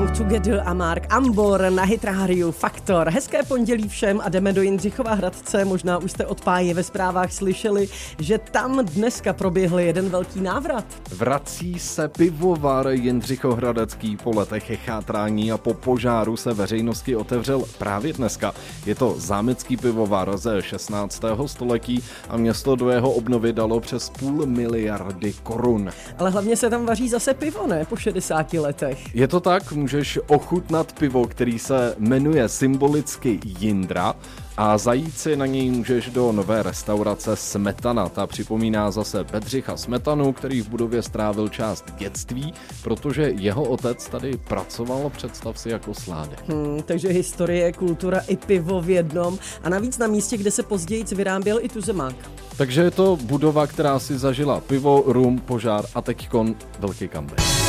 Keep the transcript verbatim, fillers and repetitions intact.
Together a Mark Ambor na Hit Radio Faktor. Hezké pondělí všem a jdeme do Jindřichova Hradce. Možná už jste od Páje ve zprávách slyšeli, že tam dneska proběhl jeden velký návrat. Vrací se pivovar Jindřichohradecký po letech chátrání a po požáru se veřejnosti otevřel právě dneska. Je to zámecký pivovar ze šestnáctého století a město do jeho obnovy dalo přes půl miliardy korun. Ale hlavně se tam vaří zase pivo, ne? Po šedesáti letech. Je to tak, můžeš ochutnat pivo, který se jmenuje symbolicky Jindra, a zajít si na něj můžeš do nové restaurace Smetana. Ta připomíná zase Bedřicha Smetanu, který v budově strávil část dětství, protože jeho otec tady pracoval, představ si, jako sládek. Hmm, takže historie, kultura i pivo v jednom. A navíc na místě, kde se později vyráběl i tuzemák. Takže je to budova, která si zažila pivo, rum, požár a teďkon velký comeback.